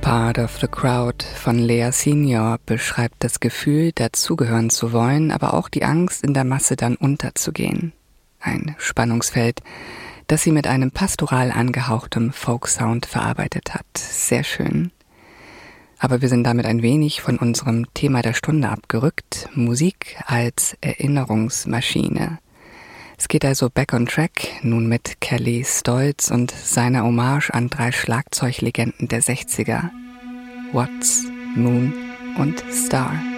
Part of the Crowd von Lea Senior beschreibt das Gefühl, dazugehören zu wollen, aber auch die Angst, in der Masse dann unterzugehen. Ein Spannungsfeld, das sie mit einem pastoral angehauchtem Folk-Sound verarbeitet hat. Sehr schön. Aber wir sind damit ein wenig von unserem Thema der Stunde abgerückt, Musik als Erinnerungsmaschine. Es geht also back on track, nun mit Kelly Stoltz und seiner Hommage an 3 Schlagzeuglegenden der 60er, Watts, Moon und Starr.